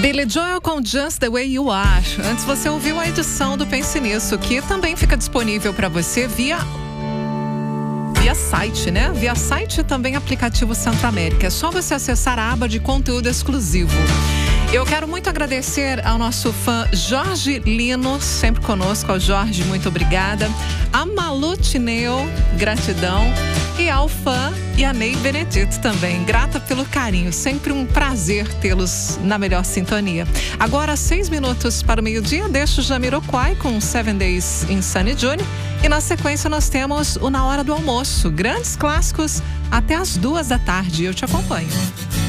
Billy Joel com Just the Way You Are. Antes você ouviu a edição do Pense Nisso, que também fica disponível para você via site, né? Via site e também aplicativo Centro América. É só você acessar a aba de conteúdo exclusivo. Eu quero muito agradecer ao nosso fã Jorge Lino, sempre conosco. Ao Jorge, muito obrigada. A Malu Tineu, gratidão. E ao fã e a Ney Benedito também. Grata pelo carinho. Sempre um prazer tê-los na melhor sintonia. Agora, 6 minutos para o meio-dia, deixo o Jamiroquai com 7 Days in Sunny June. E na sequência nós temos o Na Hora do Almoço. Grandes clássicos até as 2 da tarde. Eu te acompanho.